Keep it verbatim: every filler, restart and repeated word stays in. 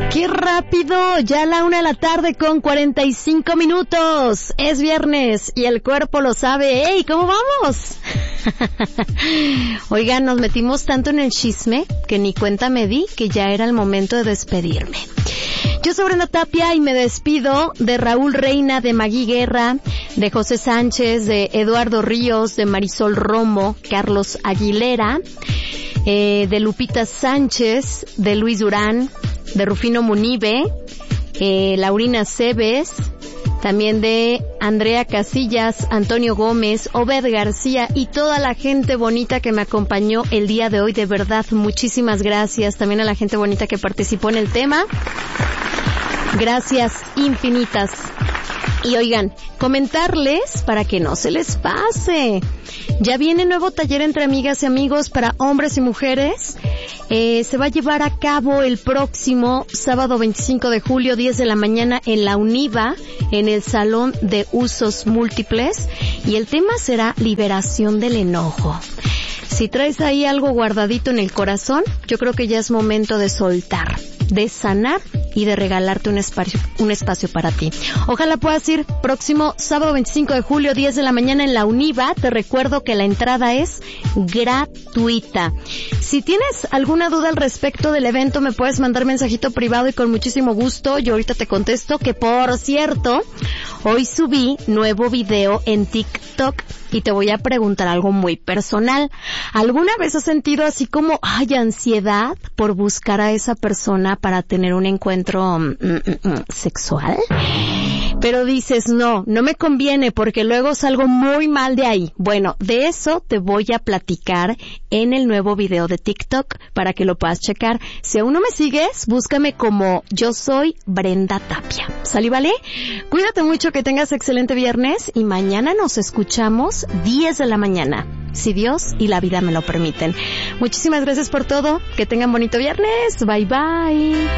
¡Qué rápido! Ya a la una de la tarde con cuarenta y cinco minutos. Es viernes y el cuerpo lo sabe. ¡Ey! ¿Cómo vamos? Oigan, nos metimos tanto en el chisme que ni cuenta me di que ya era el momento de despedirme. Yo soy Brenda Tapia y me despido de Raúl Reina, de Magui Guerra, de José Sánchez, de Eduardo Ríos, de Marisol Romo, Carlos Aguilera, eh, de Lupita Sánchez, de Luis Durán, de Rufino Munive, eh, Laurina Cebes, también de Andrea Casillas, Antonio Gómez, Obed García y toda la gente bonita que me acompañó el día de hoy. De verdad, muchísimas gracias. También a la gente bonita que participó en el tema. Gracias infinitas. Y oigan, comentarles para que no se les pase. Ya viene nuevo taller entre amigas y amigos para hombres y mujeres. Eh, se va a llevar a cabo el próximo sábado veinticinco de julio, diez de la mañana en la UNIVA, en el Salón de Usos Múltiples. Y el tema será liberación del enojo. Si traes ahí algo guardadito en el corazón, yo creo que ya es momento de soltar, de sanar y de regalarte un espacio, un espacio para ti. Ojalá puedas ir próximo sábado veinticinco de julio, diez de la mañana en la UNIVA. Te recuerdo que la entrada es gratuita. Si tienes alguna duda al respecto del evento, me puedes mandar mensajito privado y con muchísimo gusto yo ahorita te contesto. Que por cierto, hoy subí nuevo video en TikTok y te voy a preguntar algo muy personal. ¿Alguna vez has sentido así como, ay, ansiedad por buscar a esa persona para tener un encuentro mm, mm, mm, sexual? Pero dices, no, no me conviene porque luego salgo muy mal de ahí. Bueno, de eso te voy a platicar en el nuevo video de TikTok para que lo puedas checar. Si aún no me sigues, búscame como Yo Soy Brenda Tapia. ¿Sale, vale? Cuídate mucho, que tengas excelente viernes y mañana nos escuchamos diez de la mañana, si Dios y la vida me lo permiten. Muchísimas gracias por todo. Que tengan bonito viernes. Bye, bye.